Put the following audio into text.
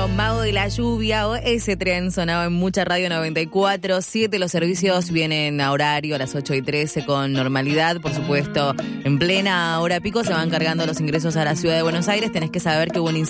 Trío, Mago de la Lluvia, o ese tren sonaba en mucha radio 94.7. Los servicios vienen a horario a las 8:13 con normalidad, por supuesto. En plena hora pico se van cargando los ingresos a la ciudad de Buenos Aires. Tenés que saber que hubo un incendio